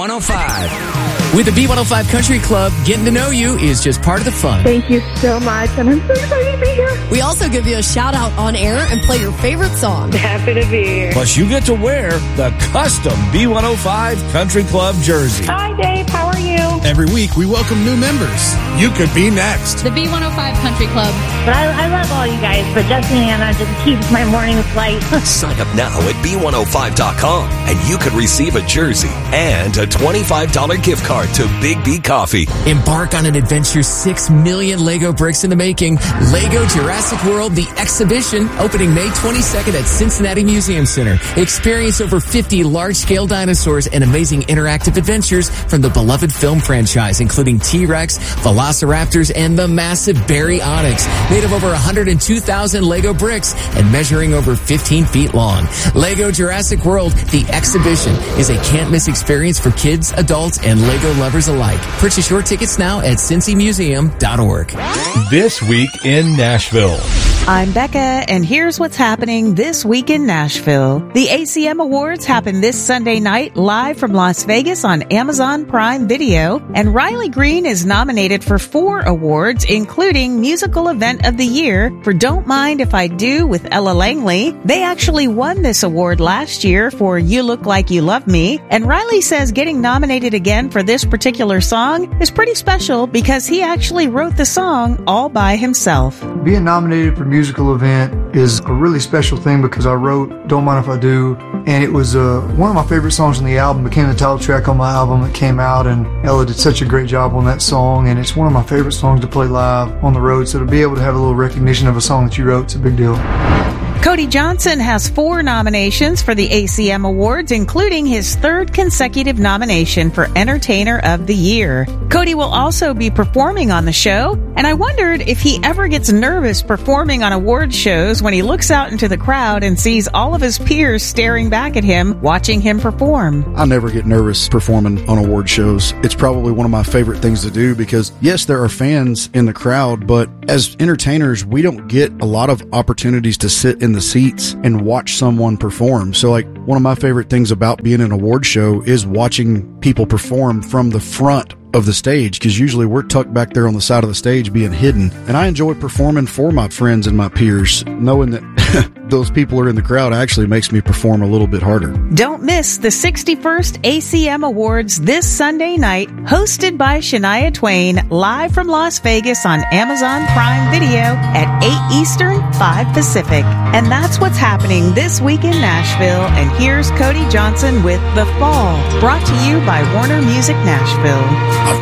B105. With the B105 Country Club, getting to know you is just part of the fun. Thank you so much, and I'm so excited to be here. We also give you a shout out on air and play your favorite song. Happy to be here. Plus, you get to wear the custom B105 Country Club jersey. Hi, Dave. How are you? Every week, we welcome new members. You could be next. The B105 Country Club. But I love all you guys, but Justin and Anna just keeps my mornings light. Sign up now at B105.com, and you could receive a jersey and a $25 gift card to Big B Coffee. Embark on an adventure 6 million Lego bricks in the making. Lego Jurassic World, the exhibition, opening May 22nd at Cincinnati Museum Center. Experience over 50 large-scale dinosaurs and amazing interactive adventures from the beloved film franchise, including T-Rex, Velociraptors, and the massive Baryonyx, made of over 102,000 Lego bricks and measuring over 15 feet long. Lego Jurassic World, the exhibition, is a can't-miss experience for kids, adults, and Lego lovers alike. Purchase your tickets now at cincymuseum.org. This week in Nashville. I'm Becca, and here's what's happening this week in Nashville. The ACM Awards happen this Sunday night live from Las Vegas on Amazon Prime Video, and Riley Green is nominated for 4 awards, including Musical Event of the Year for Don't Mind If I Do with Ella Langley. They actually won this award last year for You Look Like You Love Me, and Riley says getting nominated again for this particular song is pretty special because he actually wrote the song all by himself. Being nominated for Musical Event is a really special thing because I wrote Don't Mind If I Do, and it was one of my favorite songs on the album, became the title track on my album that came out, and Ella did such a great job on that song, and it's one of my favorite songs to play live on the road, so to be able to have a little recognition of a song that you wrote, it's a big deal. Cody Johnson has 4 nominations for the ACM Awards, including his 3rd consecutive nomination for Entertainer of the Year. Cody will also be performing on the show, and I wondered if he ever gets nervous performing on award shows when he looks out into the crowd and sees all of his peers staring back at him, watching him perform. I never get nervous performing on award shows. It's probably one of my favorite things to do because, yes, there are fans in the crowd, but as entertainers, we don't get a lot of opportunities to sit in the seats and watch someone perform. So like one of my favorite things about being in an award show is watching people perform from the front of the stage, because usually we're tucked back there on the side of the stage being hidden. And I enjoy performing for my friends and my peers. Knowing that those people are in the crowd actually makes me perform a little bit harder. Don't miss the 61st ACM Awards this Sunday night, hosted by Shania Twain, live from Las Vegas on Amazon Prime Video at 8 Eastern, 5 Pacific. And that's what's happening this week in Nashville. And here's Cody Johnson with The Fall, brought to you by Warner Music Nashville.